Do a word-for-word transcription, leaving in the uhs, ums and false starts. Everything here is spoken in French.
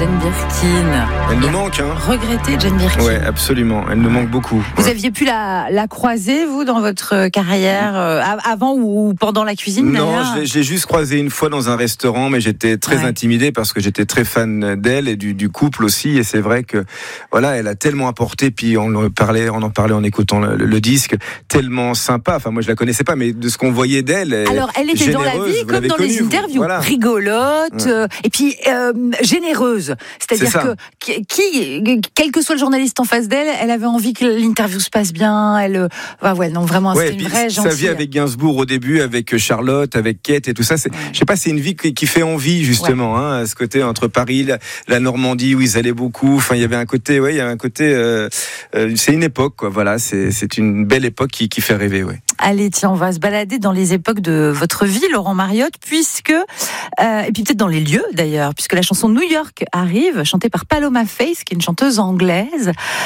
Jane Birkin. Elle nous manque, hein. Regrettée, Jane Birkin. Ouais, absolument. Elle nous manque beaucoup. Vous ouais. aviez pu la, la croiser, vous, dans votre carrière, euh, avant ou pendant la cuisine? Non, je l'ai, je l'ai juste croisée une fois dans un restaurant, mais j'étais très ouais. intimidé parce que j'étais très fan d'elle et du, du couple aussi. Et c'est vrai que, voilà, elle a tellement apporté. Puis on en parlait, on en parlait en écoutant le, le, le disque, tellement sympa. Enfin, moi, je la connaissais pas, mais de ce qu'on voyait d'elle. Alors, elle était dans la vie comme dans les interviews, voilà. rigolote, ouais. euh, et puis euh, généreuse. C'est-à-dire c'est que qui, quel que soit le journaliste en face d'elle, elle avait envie que l'interview se passe bien. Elle, bah ouais, non, vraiment, ouais, c'était une vraie gentille. Sa vie avec Gainsbourg au début, avec Charlotte, avec Kate et tout ça, c'est, ouais. je sais pas, c'est une vie qui, qui fait envie justement, ouais. hein, à ce côté entre Paris, la, la Normandie où ils allaient beaucoup. Enfin, il y avait un côté, ouais, il y avait un côté. Euh, euh, c'est une époque, quoi. Voilà, c'est, c'est une belle époque qui, qui fait rêver, ouais. Allez, tiens, on va se balader dans les époques de votre vie, Laurent Mariotte, puisque euh, et puis peut-être dans les lieux d'ailleurs, puisque la chanson New York arrive, chantée par Paloma Faith, qui est une chanteuse anglaise.